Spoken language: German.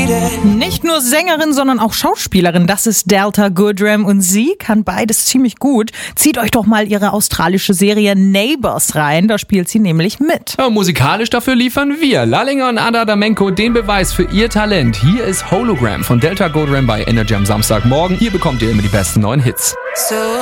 Nicht nur Sängerin, sondern auch Schauspielerin. Das ist Delta Goodrem und sie kann beides ziemlich gut. Zieht euch doch mal ihre australische Serie Neighbours rein, da spielt sie nämlich mit. Ja, musikalisch dafür liefern wir, Lallinger und Ada Damenko, den Beweis für ihr Talent. Hier ist Hologram von Delta Goodrem bei Energy am Samstagmorgen. Hier bekommt ihr immer die besten neuen Hits.